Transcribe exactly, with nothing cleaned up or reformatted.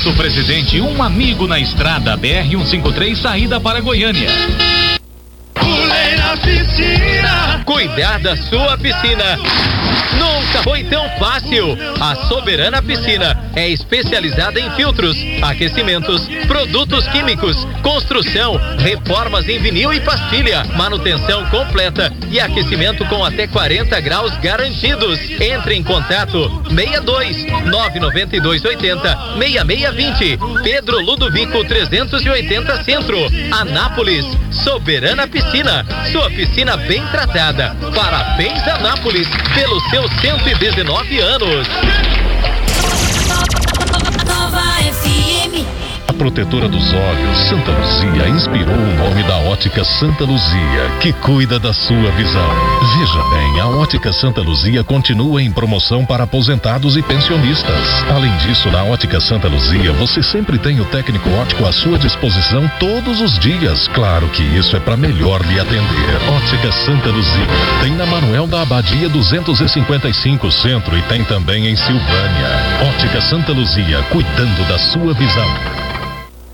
Posto Presidente, um amigo na estrada, B R cento e cinquenta e três, saída para Goiânia. Pulei na piscina. Cuidar da sua piscina nunca foi tão fácil. A Soberana Piscina é especializada em filtros, aquecimentos, produtos químicos, construção, reformas em vinil e pastilha, manutenção completa e aquecimento com até quarenta graus garantidos. Entre em contato seis dois nove nove dois oito zero seis seis dois zero. Pedro Ludovico trezentos e oitenta Centro, Anápolis. Soberana Piscina, sua piscina bem tratada. Parabéns, Anápolis, pelos seus cento e dezenove anos. Nova F M. A protetora dos olhos, Santa Luzia, inspirou o nome da Ótica Santa Luzia, que cuida da sua visão. Veja bem, a Ótica Santa Luzia continua em promoção para aposentados e pensionistas. Além disso, na Ótica Santa Luzia, você sempre tem o técnico óptico à sua disposição todos os dias. Claro que isso é para melhor lhe atender. Ótica Santa Luzia tem na Manuel da Abadia duzentos e cinquenta e cinco Centro e tem também em Silvânia. Ótica Santa Luzia, cuidando da sua visão.